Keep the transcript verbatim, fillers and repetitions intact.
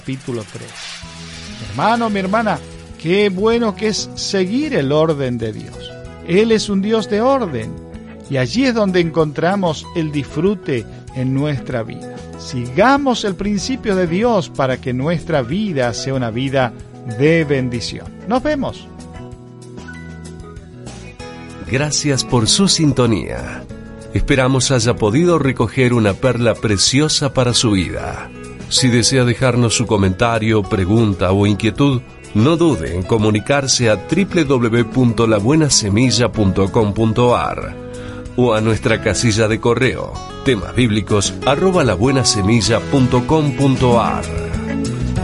capítulo tres. Mi hermano, mi hermana, qué bueno que es seguir el orden de Dios. Él es un Dios de orden y allí es donde encontramos el disfrute en nuestra vida. Sigamos el principio de Dios para que nuestra vida sea una vida de bendición. Nos vemos. Gracias por su sintonía. Esperamos haya podido recoger una perla preciosa para su vida. Si desea dejarnos su comentario, pregunta o inquietud, no dude en comunicarse a doble u doble u doble u punto la buena semilla punto com punto a r o a nuestra casilla de correo temasbíblicos arroba labuenasemilla punto com punto a r.